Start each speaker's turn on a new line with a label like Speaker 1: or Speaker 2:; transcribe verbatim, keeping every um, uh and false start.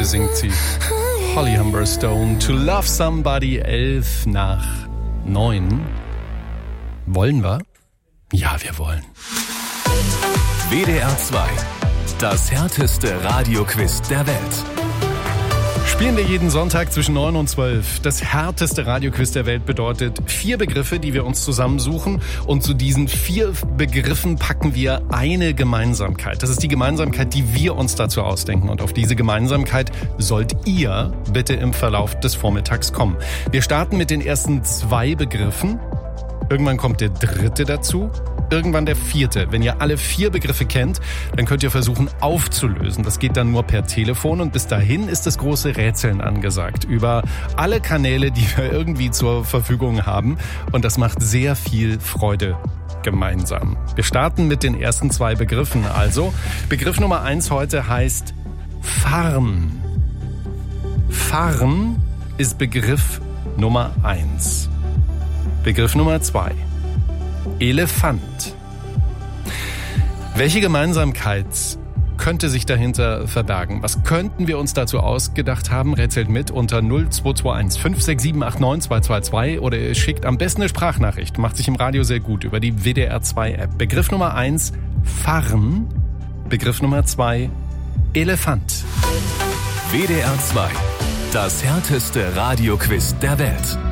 Speaker 1: singt sie. Holly Humberstone, To Love Somebody, elf nach neun. Wollen wir? Ja, wir wollen.
Speaker 2: W D R zwei, das härteste Radioquiz der Welt.
Speaker 1: Spielen wir jeden Sonntag zwischen neun und zwölf. Das härteste Radioquiz der Welt bedeutet vier Begriffe, die wir uns zusammensuchen. Und zu diesen vier Begriffen packen wir eine Gemeinsamkeit. Das ist die Gemeinsamkeit, die wir uns dazu ausdenken. Und auf diese Gemeinsamkeit sollt ihr bitte im Verlauf des Vormittags kommen. Wir starten mit den ersten zwei Begriffen. Irgendwann kommt der dritte dazu. Irgendwann der vierte. Wenn ihr alle vier Begriffe kennt, dann könnt ihr versuchen aufzulösen. Das geht dann nur per Telefon und bis dahin ist das große Rätseln angesagt. Über alle Kanäle, die wir irgendwie zur Verfügung haben. Und das macht sehr viel Freude gemeinsam. Wir starten mit den ersten zwei Begriffen. Also, Begriff Nummer eins heute heißt Farn. Farn ist Begriff Nummer eins. Begriff Nummer zwei. Elefant. Welche Gemeinsamkeit könnte sich dahinter verbergen? Was könnten wir uns dazu ausgedacht haben? Rätselt mit unter null zwei zwei eins fünf sechs sieben acht neun zwei zwei zwei oder ihr schickt am besten eine Sprachnachricht. Macht sich im Radio sehr gut über die W D R zwei App. Begriff Nummer eins, Farn. Begriff Nummer zwei, Elefant.
Speaker 2: W D R zwei, das härteste Radioquiz der Welt.